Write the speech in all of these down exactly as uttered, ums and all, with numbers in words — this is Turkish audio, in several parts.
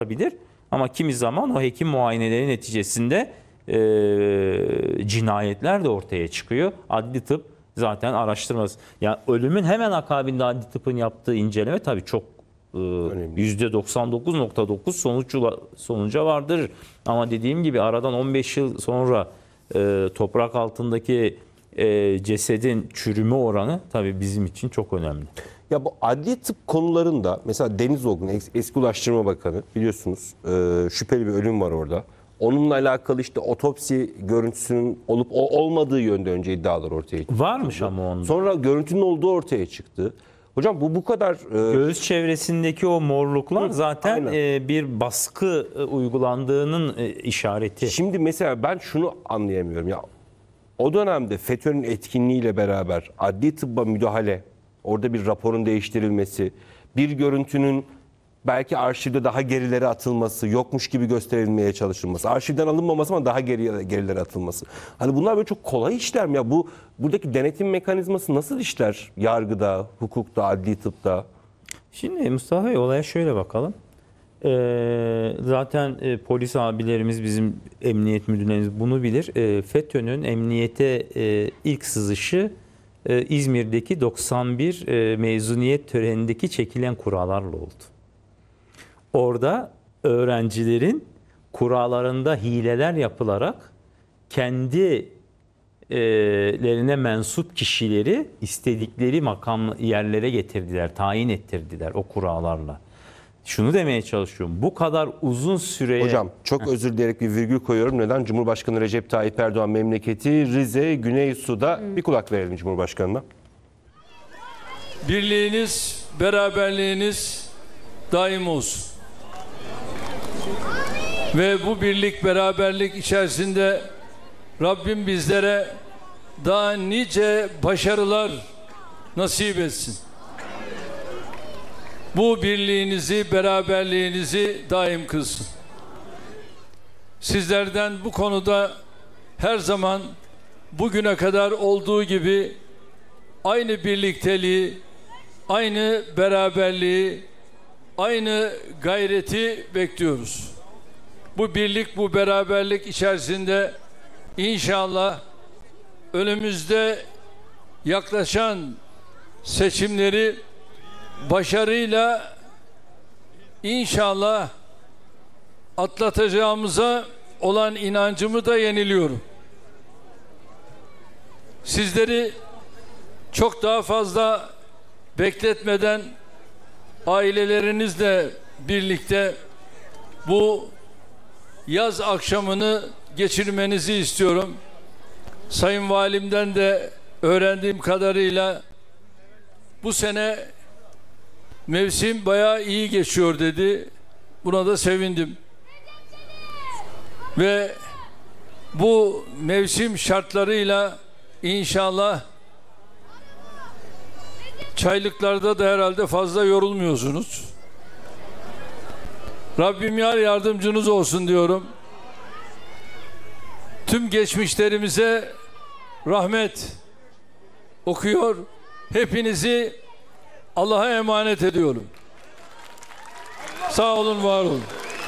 olabilir. Ama kimi zaman o hekim muayeneleri neticesinde e, cinayetler de ortaya çıkıyor. Adli tıp zaten araştırması. Yani ölümün hemen akabinde adli tıpın yaptığı inceleme tabii çok e, yüzde doksan dokuz nokta dokuz sonuç sonuca vardırır. Ama dediğim gibi aradan on beş yıl sonra e, toprak altındaki e, cesedin çürüme oranı tabii bizim için çok önemli. Ya bu adli tıp konularında mesela Deniz Olgun eski Ulaştırma Bakanı biliyorsunuz e, şüpheli bir ölüm var orada. Onunla alakalı işte otopsi görüntüsünün olup olmadığı yönde önce iddialar ortaya çıktı. Varmış ama onda. Sonra görüntünün olduğu ortaya çıktı. Hocam bu bu kadar... E... Göğüs çevresindeki o morluklar zaten e, bir baskı e, uygulandığının e, işareti. Şimdi mesela ben şunu anlayamıyorum. Ya o dönemde FETÖ'nün etkinliğiyle beraber adli tıbba müdahale, orada bir raporun değiştirilmesi, bir görüntünün belki arşivde daha gerilere atılması, yokmuş gibi gösterilmeye çalışılması, arşivden alınmaması ama daha geriye, gerilere atılması. Hani bunlar böyle çok kolay işler mi ya? Bu buradaki denetim mekanizması nasıl işler? Yargıda, hukukta, adli tıpta. Şimdi Mustafa Bey olaya şöyle bakalım. Ee, zaten e, polis abilerimiz, bizim emniyet müdürlerimiz bunu bilir. E, FETÖ'nün emniyete e, ilk sızışı e, İzmir'deki doksan bir e, mezuniyet törenindeki çekilen kurallarla oldu. Orada öğrencilerin kurallarında hileler yapılarak kendilerine mensup kişileri istedikleri makam yerlere getirdiler, tayin ettirdiler o kurallarla. Şunu demeye çalışıyorum. Bu kadar uzun süreye... Hocam çok özür dileyerek bir virgül koyuyorum. Neden? Cumhurbaşkanı Recep Tayyip Erdoğan memleketi Rize, Güneysu'da. Hmm. Bir kulak verelim Cumhurbaşkanı'na. Birliğiniz, beraberliğiniz daim olsun. Ve bu birlik, beraberlik içerisinde Rabbim bizlere daha nice başarılar nasip etsin. Bu birliğinizi, beraberliğinizi daim kılsın. Sizlerden bu konuda her zaman bugüne kadar olduğu gibi aynı birlikteliği, aynı beraberliği, aynı gayreti bekliyoruz. Bu birlik, bu beraberlik içerisinde inşallah önümüzde yaklaşan seçimleri başarıyla inşallah atlatacağımıza olan inancımı da yeniliyorum. Sizleri çok daha fazla bekletmeden ailelerinizle birlikte bu yaz akşamını geçirmenizi istiyorum. Sayın Valimden de öğrendiğim kadarıyla bu sene mevsim bayağı iyi geçiyor dedi. Buna da sevindim. Ve bu mevsim şartlarıyla inşallah çaylıklarda da herhalde fazla yorulmuyorsunuz. Rabbim yar yardımcınız olsun diyorum. Tüm geçmişlerimize rahmet okuyor. Hepinizi Allah'a emanet ediyorum. Sağ olun, var olun.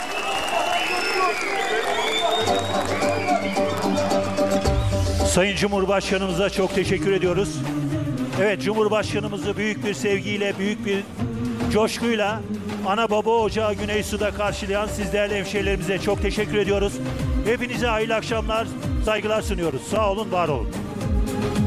Sayın Cumhurbaşkanımıza çok teşekkür ediyoruz. Evet, Cumhurbaşkanımızı büyük bir sevgiyle, büyük bir coşkuyla ana baba ocağı Güneysu'da karşılayan siz değerli hemşehrilerimize çok teşekkür ediyoruz. Hepinize hayırlı akşamlar, saygılar sunuyoruz. Sağ olun, var olun.